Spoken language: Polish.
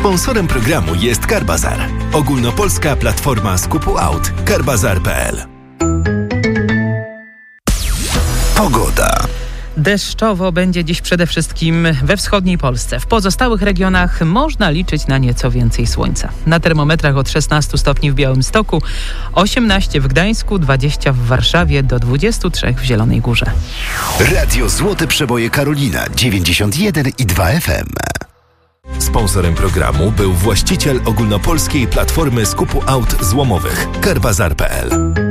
Sponsorem programu jest Carbazar. Ogólnopolska platforma skupu aut. Carbazar.pl. Pogoda. Deszczowo będzie dziś przede wszystkim we wschodniej Polsce. W pozostałych regionach można liczyć na nieco więcej słońca. Na termometrach od 16 stopni w Białymstoku, 18 w Gdańsku, 20 w Warszawie, do 23 w Zielonej Górze. Radio Złote Przeboje Karolina 91,2 FM. Sponsorem programu był właściciel ogólnopolskiej platformy skupu aut złomowych Carbazar.pl.